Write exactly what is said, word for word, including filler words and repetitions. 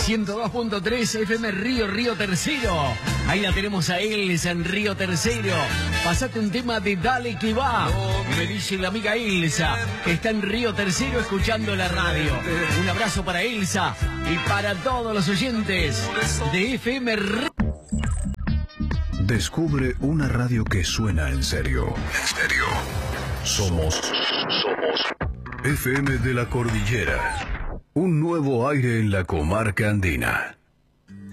ciento dos punto tres F M Río, Río Tercero. Ahí la tenemos a Elsa en Río Tercero. Pasate un tema de Dale que va. Me dice la amiga Elsa, que está en Río Tercero escuchando la radio. Un abrazo para Elsa y para todos los oyentes de F M Río. Descubre una radio que suena en serio. En serio. Somos, somos F M de la Cordillera. Un nuevo aire en la comarca andina.